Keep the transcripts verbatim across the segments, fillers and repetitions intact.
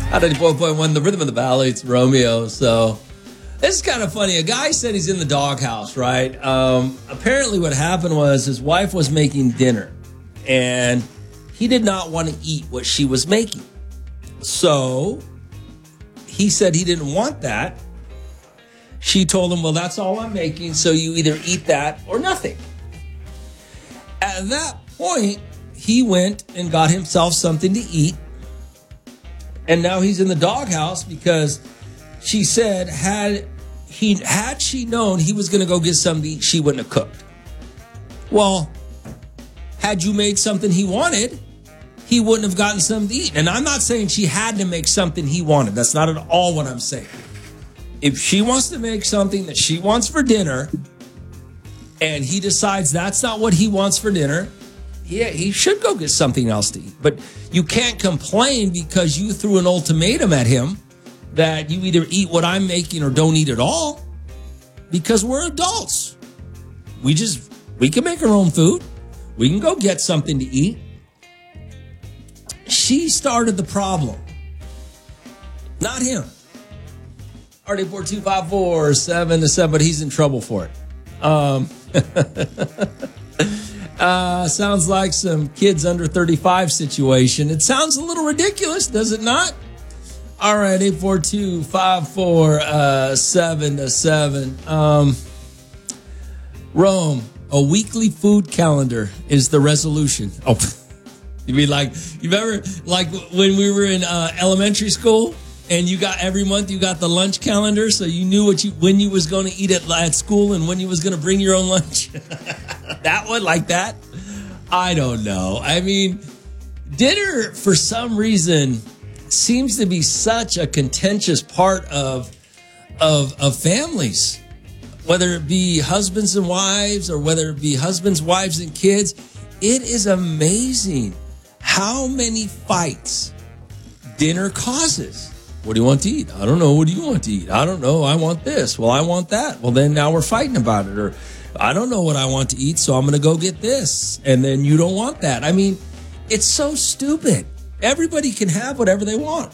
ninety-four point one, the rhythm of the valley. It's Romeo. So this is kind of funny. A guy said he's in the doghouse, right? Um, apparently what happened was his wife was making dinner, and he did not want to eat what she was making. So he said he didn't want that. She told him, well, that's all I'm making, so you either eat that or nothing. At that point, he went and got himself something to eat. And now he's in the doghouse because she said had he had she known he was going to go get something to eat, she wouldn't have cooked. Well, had you made something he wanted, he wouldn't have gotten something to eat. And I'm not saying she had to make something he wanted. That's not at all what I'm saying. If she wants to make something that she wants for dinner and he decides that's not what he wants for dinner, yeah, he should go get something else to eat. But you can't complain because you threw an ultimatum at him that you either eat what I'm making or don't eat at all, because we're adults. We just, we can make our own food. We can go get something to eat. She started the problem, not him. R D four two five four seven to seven, but he's in trouble for it. Um, uh, sounds like some kids under thirty-five situation. It sounds a little ridiculous, does it not? All right, eight four two five four seven to seven. Um, Rome, a weekly food calendar is the resolution. Oh, you mean like, you remember like when we were in uh, elementary school? And you got every month you got the lunch calendar, so you knew what you when you was going to eat at, at school and when you was going to bring your own lunch. That one like that? I don't know. I mean, dinner for some reason seems to be such a contentious part of of of families, whether it be husbands and wives or whether it be husbands, wives, and kids. It is amazing how many fights dinner causes. What do you want to eat? I don't know. What do you want to eat? I don't know. I want this. Well, I want that. Well, then now we're fighting about it. Or I don't know what I want to eat, so I'm going to go get this. And then you don't want that. I mean, it's so stupid. Everybody can have whatever they want.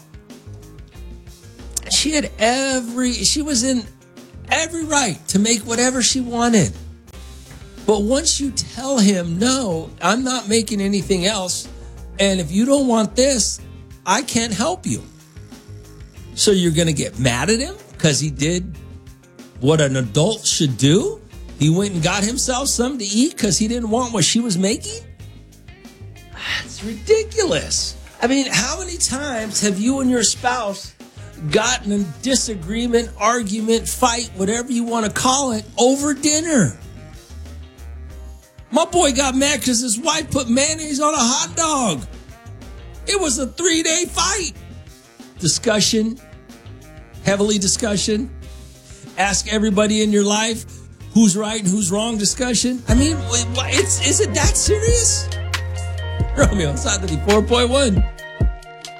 She had every, she was in every right to make whatever she wanted. But once you tell him, no, I'm not making anything else. And if you don't want this, I can't help you. So you're going to get mad at him because he did what an adult should do? He went and got himself something to eat because he didn't want what she was making? That's ridiculous. I mean, how many times have you and your spouse gotten in disagreement, argument, fight, whatever you want to call it, over dinner? My boy got mad because his wife put mayonnaise on a hot dog. It was a three-day fight. Discussion, heavily discussion, ask everybody in your life who's right and who's wrong discussion. I mean, it's, is it that serious? Romeo, it's ninety-four point one.